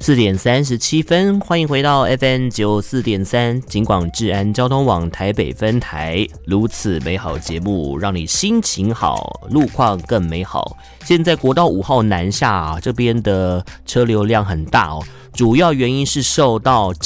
4:37，欢迎回到 FM 94.3警广治安交通网台北分台，如此美好节目，让你心情好，路况更美好。现在国道5号南下这边的车流量很大主要原因是受到